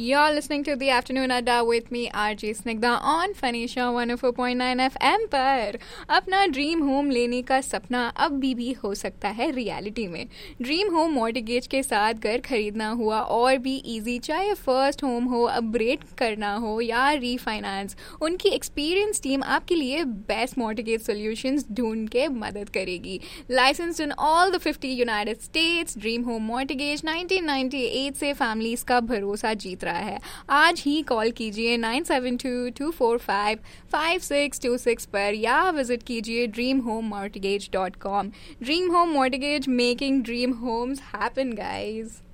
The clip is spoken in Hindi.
You're listening to the Afternoon Adda with me, RJ Snigdha, on Funny Show 104.9 FM पर अपना ड्रीम होम लेने का सपना अब भी हो सकता है रियलिटी में। ड्रीम होम मॉर्टगेज के साथ घर खरीदना हुआ और भी इजी, चाहे फर्स्ट होम हो, अपग्रेड करना हो या रीफाइनेंस, उनकी एक्सपीरियंस टीम आपके लिए बेस्ट मॉर्टगेज सॉल्यूशंस ढूंढ के मदद करेगी। Licensed in all the 50 United states, dream home mortgage 1998 से फैमिलीज का भरोसा जीत रहा है। आज ही कॉल कीजिए 9722455626 पर या विजिट कीजिए dreamhomemortgage.com। Dream home mortgage, making dream Holmes happen guys.